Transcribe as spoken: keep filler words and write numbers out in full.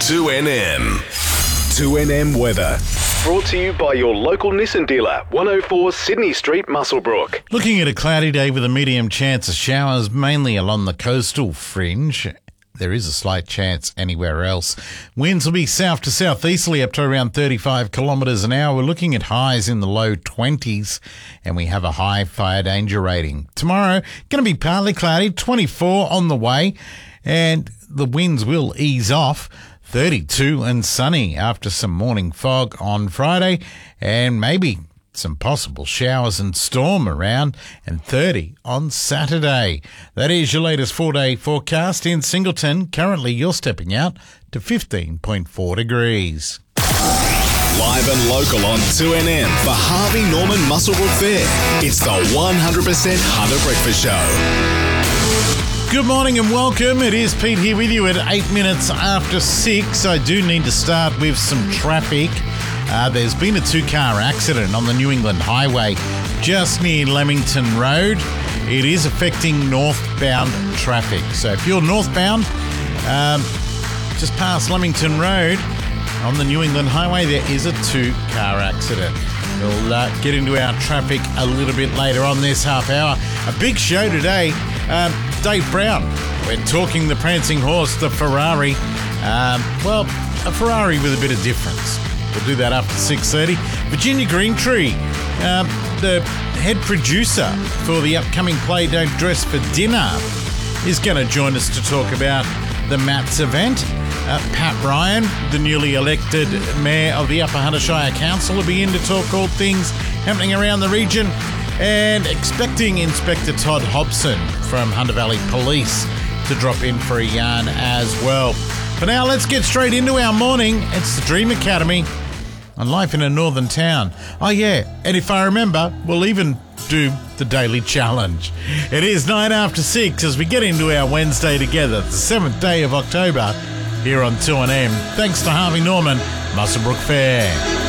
two N M. two N M weather. Brought to you by your local Nissan dealer, one oh four Sydney Street, Muswellbrook. Looking at a cloudy day with a medium chance of showers, mainly along the coastal fringe. There is a slight chance anywhere else. Winds will be south to southeasterly up to around thirty-five kilometres an hour. We're looking at highs in the low twenties, and we have a high fire danger rating. Tomorrow, going to be partly cloudy, twenty-four on the way, and the winds will ease off. thirty-two and sunny after some morning fog on Friday, and maybe some possible showers and storm around, and thirty on Saturday. That is your latest four-day forecast in Singleton. Currently, you're stepping out to fifteen point four degrees. Live and local on two N M for Harvey Norman Muswellbrook Fair. It's the one hundred percent Hunter Breakfast Show. Good morning and welcome. It is Pete here with you at eight minutes after six. I do need to start with some traffic. Uh, there's been a two-car accident on the New England Highway just near Leamington Road. It is affecting northbound traffic. So if you're northbound, um, just past Leamington Road on the New England Highway, there is a two-car accident. We'll uh, get into our traffic a little bit later on this half hour. A big show today. Um, Dave Brown. We're talking the prancing horse, the Ferrari. Um, well, a Ferrari with a bit of difference. We'll do that after six thirty. Virginia Greentree, um, the head producer for the upcoming play Don't Dress for Dinner, is going to join us to talk about the Mats event. Uh, Pat Ryan, the newly elected mayor of the Upper Hunter Shire Council, will be in to talk all things happening around the region, and expecting Inspector Todd Hobson from Hunter Valley Police to drop in for a yarn as well. For now, let's get straight into our morning. It's the Dream Academy on Life in a Northern Town. Oh yeah, and if I remember, we'll even do the daily challenge. It is nine after six as we get into our Wednesday together, the seventh day of October, here on two N M. Thanks to Harvey Norman, Muswellbrook Fair.